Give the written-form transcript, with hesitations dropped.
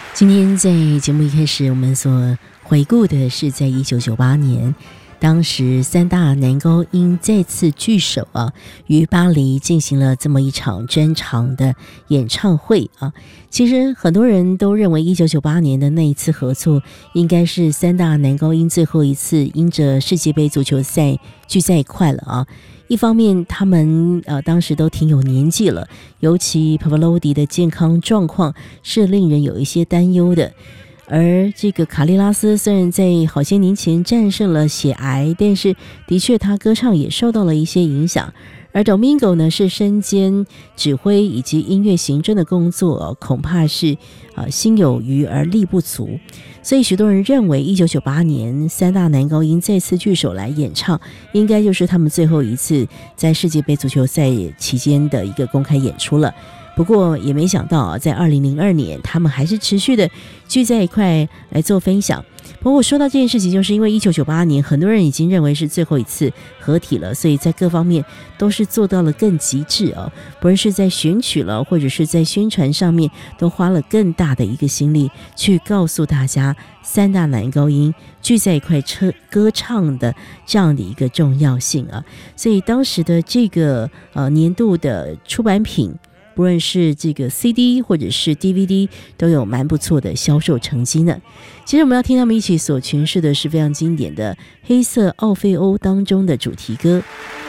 今天在节目一开始，我们所回顾的是在1998年，当时三大男高音再次聚首于巴黎进行了这么一场专场的演唱会其实很多人都认为1998年的那一次合作应该是三大男高音最后一次因着世界杯足球赛聚在一块了一方面他们当时都挺有年纪了，尤其 Pavarotti 的健康状况是令人有一些担忧的。而这个卡利拉斯虽然在好些年前战胜了血癌，但是的确他歌唱也受到了一些影响。而 Domingo 呢是身兼指挥以及音乐行政的工作恐怕是心有余而力不足。所以许多人认为1998年三大男高音再次聚首来演唱，应该就是他们最后一次在世界杯足球赛期间的一个公开演出了。不过也没想到在2002年他们还是持续的聚在一块来做分享。不过我说到这件事情，就是因为1998年很多人已经认为是最后一次合体了，所以在各方面都是做到了更极致不论是在选曲了或者是在宣传上面都花了更大的一个心力去告诉大家三大男高音聚在一块歌唱的这样的一个重要性所以当时的这个年度的出版品，不论是这个 CD 或者是 DVD 都有蛮不错的销售成绩呢。其实我们要听他们一起所诠释的是非常经典的黑色奥菲欧当中的主题歌。